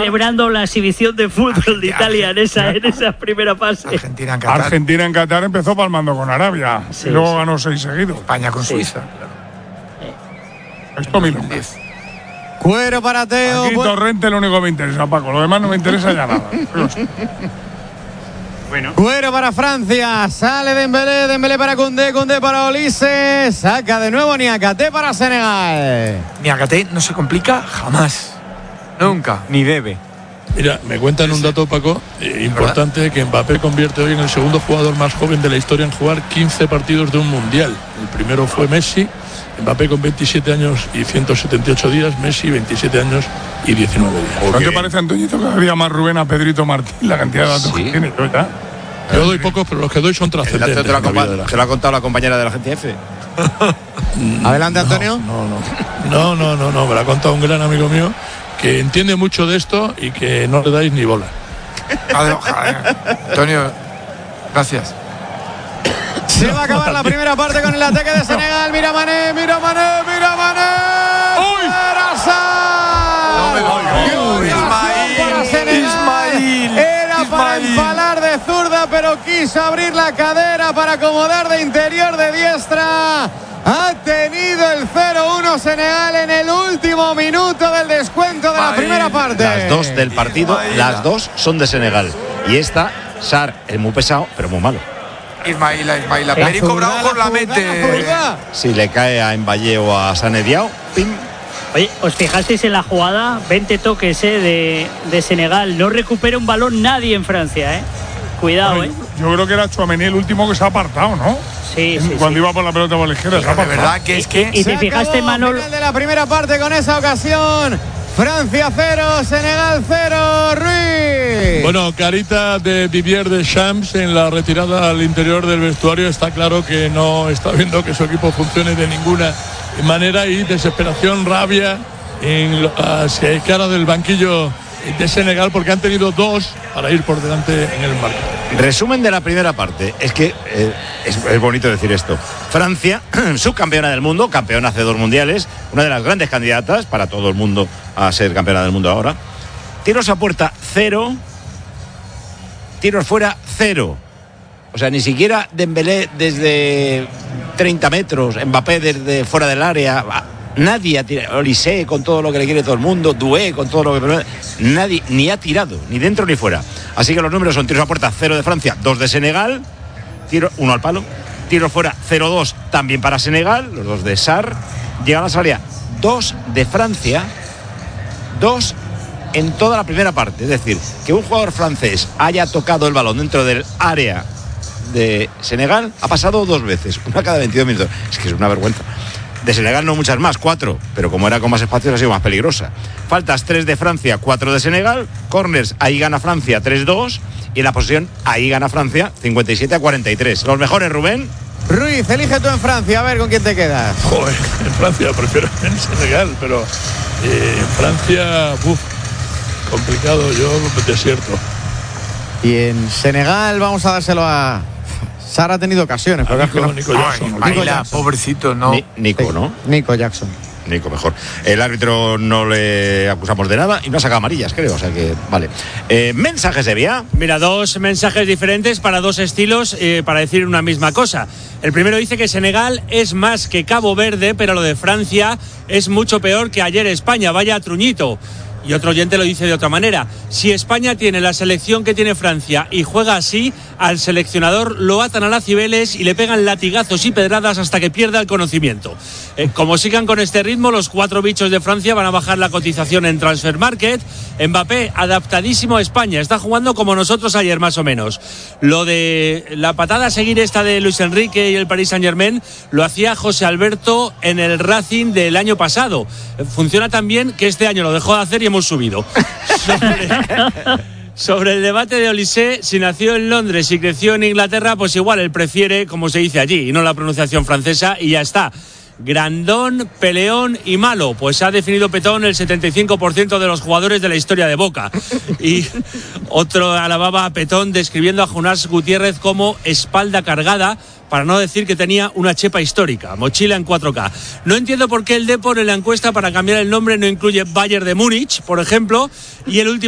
celebrando la exhibición de fútbol de Italia en esa primera fase. Argentina en Qatar empezó palmando con Arabia. Sí, y luego sí. ganó 6 seguidos. España con Suiza. Esto milonga. Cuero para Teo. Aquí Torrente lo único que me interesa, Paco. Lo demás no me interesa ya nada. Bueno. Cuero para Francia. Sale Dembélé para Koundé para Olise. Saca de nuevo Niakhaté para Senegal. Niakhaté no se complica jamás. Nunca. Ni debe. Mira, me cuentan un dato, Paco, importante, que Mbappé convierte hoy en el segundo jugador más joven de la historia en jugar 15 partidos de un mundial. El primero fue Messi, Mbappé con 27 años y 178 días, Messi 27 años y 19 días. ¿No te parece, Antoñito, cada día más Rubén a Pedrito Martín la cantidad de datos que tiene? Yo doy pocos, pero los que doy son trascendentes. Te lo ha contado la compañera de la Agencia F. Adelante, Antonio. No, me lo ha contado un gran amigo mío que entiende mucho de esto y que no le dais ni bola. Antonio, gracias. Se va a acabar la primera parte con el ataque de Senegal. Mira Mané. Ismail. Era para empalar de zurda, pero quiso abrir la cadera para acomodar de interior de diestra. Ha tenido el 0-1 Senegal en el último minuto del descuento de la primera parte. Las dos del partido, las dos son de Senegal. Y esta, Sarr, es muy pesado, pero muy malo. Ismaila. Perico Bravo la mete. Si le cae a Mbaye o a Sané Diao, ¡pim! Oye, ¿os fijasteis en la jugada? 20 toques de Senegal. No recupera un balón nadie en Francia, Cuidado, Yo creo que era Tchouaméni el último que se ha apartado, ¿no? Sí. Cuando iba por la pelota por la izquierda, se ha apartado. De verdad que es que... Y te fijaste, Manolo. Final de la primera parte con esa ocasión. Francia 0, Senegal 0, Ruiz. Bueno, carita de Didier Deschamps en la retirada al interior del vestuario. Está claro que no está viendo que su equipo funcione de ninguna manera, y desesperación, rabia en las caras del banquillo de Senegal, porque han tenido dos para ir por delante en el marcador. Resumen de la primera parte. Es que es bonito decir esto. Francia, subcampeona del mundo, campeona hace 2 mundiales, una de las grandes candidatas para todo el mundo a ser campeona del mundo ahora. Tiros a puerta 0, tiros fuera 0. O sea, ni siquiera Dembélé desde 30 metros, Mbappé desde fuera del área. Nadie ha tirado. Olise con todo lo que le quiere todo el mundo, Doué con todo lo que... Nadie ni ha tirado, ni dentro ni fuera. Así que los números son: tiros a puerta 0 de Francia, 2 de Senegal, 1 al palo, tiros fuera 0-2 también para Senegal, los 2 de Sarr. Llega a la salida 2 de Francia, 2 en toda la primera parte. Es decir, que un jugador francés haya tocado el balón dentro del área de Senegal ha pasado 2 veces, una cada 22 minutos. Es que es una vergüenza. De Senegal no muchas más, 4, pero como era con más espacios ha sido más peligrosa. Faltas 3 de Francia, 4 de Senegal. Corners, ahí gana Francia 3-2. Y en la posesión, ahí gana Francia 57-43. Los mejores, Rubén. Ruiz, elige tú en Francia, a ver con quién te quedas. Joder, en Francia, prefiero en Senegal, pero en Francia, complicado, yo desierto. Y en Senegal vamos a dárselo a... Sarr ha tenido ocasiones, pero Nico Jackson. Pobrecito, no. Nico, ¿no? Nico Jackson. Nico, mejor. El árbitro no le acusamos de nada y no ha sacado amarillas, creo. O sea que, vale. Mensajes de vía. Mira, 2 mensajes diferentes para 2 estilos para decir una misma cosa. El primero dice que Senegal es más que Cabo Verde, pero lo de Francia es mucho peor que ayer España. Vaya truñito. Y otro oyente lo dice de otra manera: si España tiene la selección que tiene Francia y juega así, al seleccionador lo atan a las Cibeles y le pegan latigazos y pedradas hasta que pierda el conocimiento. Como sigan con este ritmo, los 4 bichos de Francia van a bajar la cotización en Transfermarkt. Mbappé, adaptadísimo a España, está jugando como nosotros ayer más o menos. Lo de la patada a seguir esta de Luis Enrique y el Paris Saint-Germain lo hacía José Alberto en el Racing del año pasado. Funciona tan bien que este año lo dejó de hacer y hemos subido. Sobre el debate de Olise, si nació en Londres y creció en Inglaterra, pues igual él prefiere como se dice allí y no la pronunciación francesa, y ya está. Grandón, peleón y malo. Pues ha definido Petón el 75% de los jugadores de la historia de Boca. Y otro alababa a Petón describiendo a Jonás Gutiérrez como espalda cargada, para no decir que tenía una chepa histórica, mochila en 4K. No entiendo por qué el Depor en la encuesta para cambiar el nombre no incluye Bayern de Múnich, por ejemplo, y el último